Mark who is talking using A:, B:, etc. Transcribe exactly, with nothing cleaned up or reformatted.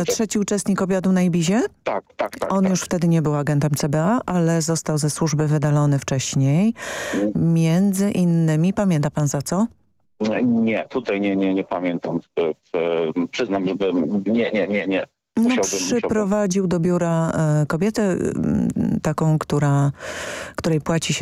A: uczest...
B: trzeci uczestnik obiadu na Ibizie?
A: Tak, tak, tak.
B: On
A: tak.
B: już wtedy nie był agentem C B A, ale został ze służby wydalony wcześniej.
A: Mm.
B: Między innymi, pamięta pan za co?
A: Nie, tutaj nie, nie, nie pamiętam. Przyznam, że nie, nie, nie, nie.
B: No,
A: Musiałbym,
B: przyprowadził do biura e, kobietę, m, taką, która, której płaci się